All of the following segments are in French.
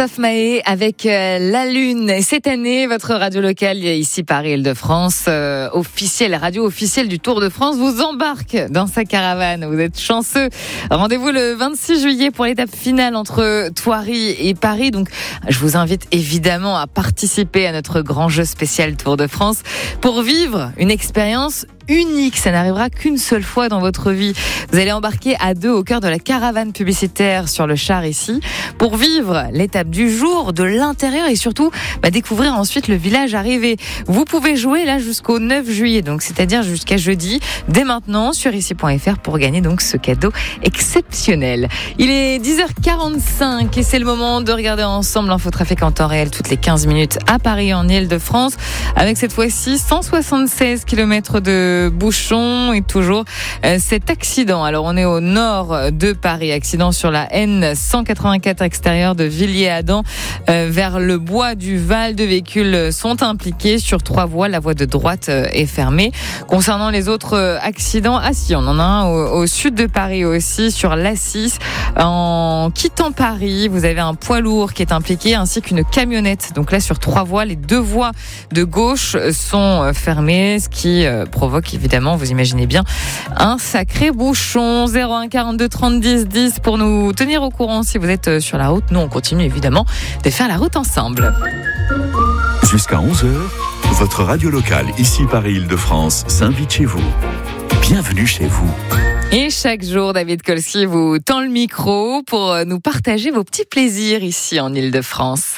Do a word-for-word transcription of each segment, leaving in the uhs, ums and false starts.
Christophe Mahé avec euh, La Lune. Et cette année, votre radio locale, ici Paris-Île-de-France, euh, officielle, radio officielle du Tour de France, vous embarque dans sa caravane. Vous êtes chanceux. Rendez-vous le vingt-six juillet pour l'étape finale entre Thoiry et Paris. Donc, je vous invite évidemment à participer à notre grand jeu spécial Tour de France pour vivre une expérience unique. Ça n'arrivera qu'une seule fois dans votre vie. Vous allez embarquer à deux au cœur de la caravane publicitaire sur le char ici pour vivre l'étape du jour de l'intérieur et surtout bah, découvrir ensuite le village arrivé. Vous pouvez jouer là jusqu'au neuf juillet, donc c'est-à-dire jusqu'à jeudi, dès maintenant sur ici point f r pour gagner donc ce cadeau exceptionnel. Il est dix heures quarante-cinq et c'est le moment de regarder ensemble l'infotrafic en temps réel toutes les quinze minutes à Paris en Île-de-France avec cette fois-ci cent soixante-seize kilomètres de bouchons et toujours euh, cet accident. Alors on est au nord de Paris, accident sur la N cent quatre-vingt-quatre extérieure de Villiers-Adam euh, vers le bois du Val. Deux véhicules sont impliqués sur trois voies. La voie de droite euh, est fermée. Concernant les autres euh, accidents, ah si, on en a un au, au sud de Paris aussi sur l'A six. En quittant Paris, vous avez un poids lourd qui est impliqué ainsi qu'une camionnette. Donc là sur trois voies, les deux voies de gauche sont fermées, ce qui euh, provoque évidemment, vous imaginez bien, un sacré bouchon. Zéro un quarante-deux trente dix dix pour nous tenir au courant si vous êtes sur la route. Nous, on continue évidemment de faire la route ensemble. Jusqu'à onze heures, votre radio locale, ici Paris-Île-de-France, s'invite chez vous. Bienvenue chez vous. Et chaque jour, David Kolski vous tend le micro pour nous partager vos petits plaisirs ici en Île-de-France.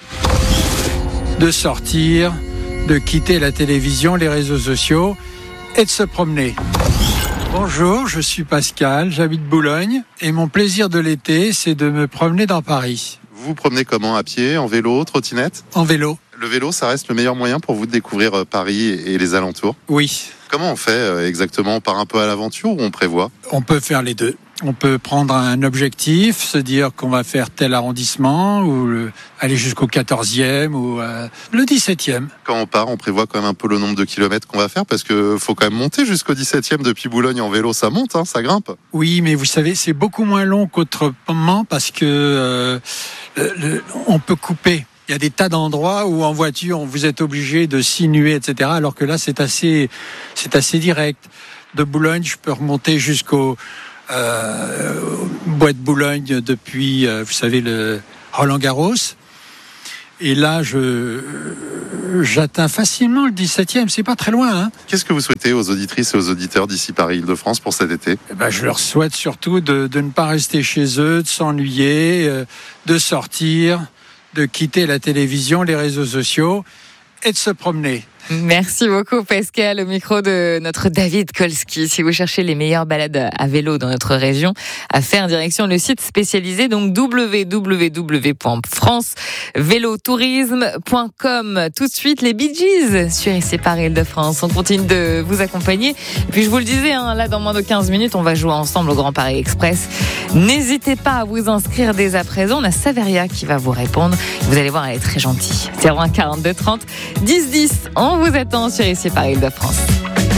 De sortir, de quitter la télévision, les réseaux sociaux et de se promener. Bonjour, je suis Pascal, j'habite Boulogne et mon plaisir de l'été, c'est de me promener dans Paris. Vous vous promenez comment? À pied, en vélo, trottinette? En vélo. Le vélo, ça reste le meilleur moyen pour vous de découvrir Paris et les alentours? Oui. Comment on fait exactement? On part un peu à l'aventure ou on prévoit? On peut faire les deux. On peut prendre un objectif, se dire qu'on va faire tel arrondissement ou le, aller jusqu'au quatorzième ou euh, le dix-septième. Quand on part, on prévoit quand même un peu le nombre de kilomètres qu'on va faire parce que faut quand même monter jusqu'au dix-septième depuis Boulogne en vélo, ça monte, hein, ça grimpe. Oui, mais vous savez, c'est beaucoup moins long qu'autrement parce que euh, le, le, on peut couper. Il y a des tas d'endroits où en voiture, vous êtes obligé de sinuer, et cetera. Alors que là, c'est assez, c'est assez direct. De Boulogne, je peux remonter jusqu'au euh, Bois de Boulogne depuis, euh, vous savez, le Roland-Garros. Et là, je, j'atteins facilement le dix-septième. C'est pas très loin, hein. Qu'est-ce que vous souhaitez aux auditrices et aux auditeurs d'ici Paris-Île-de-France pour cet été? Eh ben, je leur souhaite surtout de, de ne pas rester chez eux, de s'ennuyer, euh, de sortir, de quitter la télévision, les réseaux sociaux et de se promener. Merci beaucoup Pascal, au micro de notre David Kolski. Si vous cherchez les meilleures balades à vélo dans notre région, à faire direction le site spécialisé donc w w w point france vélo tourisme point com. Tout de suite les Bee Gees sur ici Paris-Île-de-France. On continue de vous accompagner. Et puis je vous le disais, hein, là dans moins de quinze minutes, on va jouer ensemble au Grand Paris Express. N'hésitez pas à vous inscrire dès à présent. On a Saveria qui va vous répondre. Vous allez voir, elle est très gentille. zéro un quarante-deux trente dix dix. On vous attend sur ici Paris-Île-de-France.